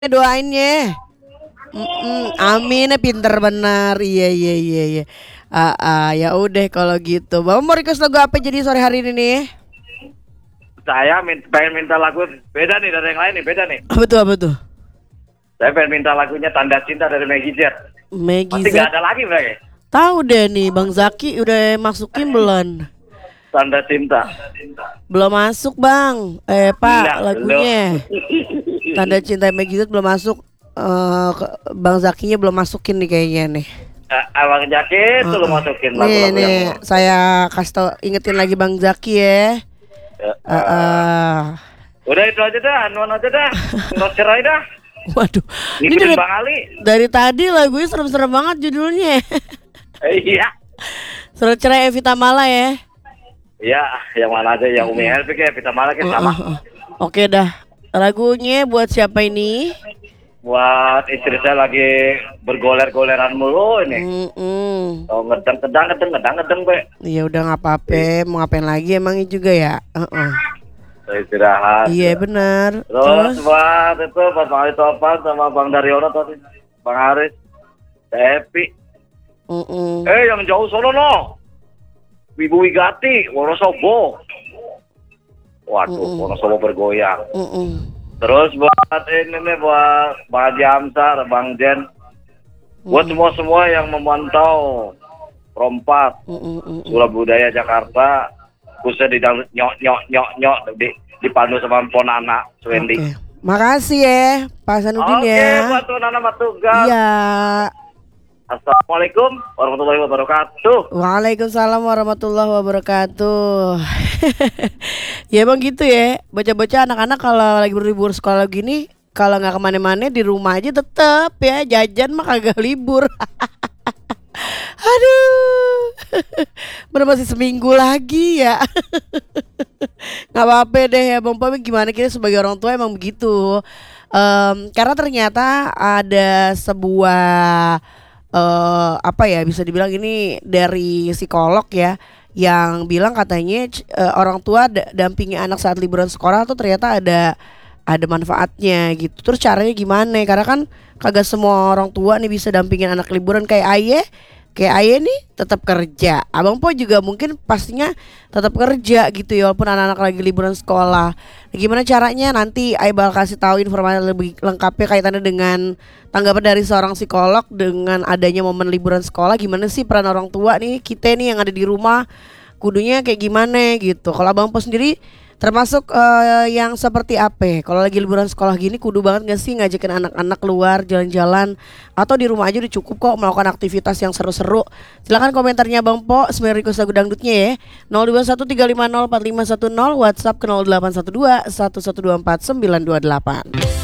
doain ya. Amin, pinter benar. Iya. Ya udah kalau gitu. Bapak mau request lagu apa jadi sore hari ini nih? Saya pengen minta lagu beda nih dari yang lain nih, beda nih. Betul. Saya pengen minta lagunya Tanda Cinta dari Meggy Z. Meggy Masih Z. nggak ada lagi, Bang. Tahu deh nih, Bang Zaki udah masukin belum? Tanda Cinta. Belum masuk, Bang. Pak, Enggak, lagunya. Tanda Cinta Meggy Z belum masuk. Bang Zakinya belum masukin nih kayaknya nih. Abang Jaki itu lo masukin lagu-lagu Nih, yang saya kasih tau, ingetin lagi Bang Zaki ya. Udah itu aja dah, anuan aja dah. Nggak cerai dah. Waduh, ini Ngikutin Bang Ali. dari tadi lagunya serem-serem banget judulnya. Iya. Surat Cerai Evita Mala ya. Iya, yang mana aja, yang Umi Helvi kayak Vita Mala kayak sama. Oke dah. Lagunya buat siapa ini? Buat istri saya lagi bergoler-goleran mulu ini. Oh, ngedeng, Be. Ya udah nggak apa-apa. Mau ngapain lagi emangnya juga ya? Istirahat. Iya benar. Terus buat itu buat Bang Ali Topan sama Bang Daryono tadi, Bang Haris, Epi. Yang jauh sono no. Wibu Wigati, Wonosobo. Waduh, Wonosobo bergoyang. Terus buat ini nih buat Bang Haji Amsar, Bang Jen. Buat semua yang memantau Rompat, Sula Budaya Jakarta, khususnya di nyok dipandu sama Ponana Swendi. Makasih ya Pak Sanudin ya. Oke, buat Ponana Matuga. Iya. Assalamualaikum warahmatullahi wabarakatuh. Waalaikumsalam warahmatullahi wabarakatuh. Ya emang gitu ya. Bocah-bocah anak-anak kalau lagi berlibur sekolah gini, kalau nggak kemana-mana di rumah aja tetep ya, jajan mah kagak libur. Aduh, bener masih seminggu lagi ya. Nggak apa-apa deh ya Bang Pami, gimana kita sebagai orang tua emang begitu. Karena ternyata ada sebuah apa ya, bisa dibilang ini dari psikolog ya, yang bilang katanya orang tua dampingi anak saat liburan sekolah tuh ternyata ada manfaatnya gitu. Terus caranya gimana? Karena kan kagak semua orang tua nih bisa dampingin anak liburan. Kayak Aye nih tetap kerja. Abang Po juga mungkin pastinya tetap kerja gitu ya, walaupun anak-anak lagi liburan sekolah. Nah, gimana caranya nanti Aye bakal kasih tahu informasi lebih lengkapnya kaitannya dengan tanggapan dari seorang psikolog dengan adanya momen liburan sekolah. Gimana sih peran orang tua nih, kita nih yang ada di rumah kudunya kayak gimana gitu. Kalau Abang Po sendiri termasuk yang seperti apa? Kalau lagi liburan sekolah gini kudu banget gak sih ngajakin anak-anak keluar jalan-jalan, atau di rumah aja udah cukup kok melakukan aktivitas yang seru-seru? Silakan komentarnya Bang Po sebagai request lagu dangdutnya ya. 0213504510, WhatsApp ke 0812 1124 928.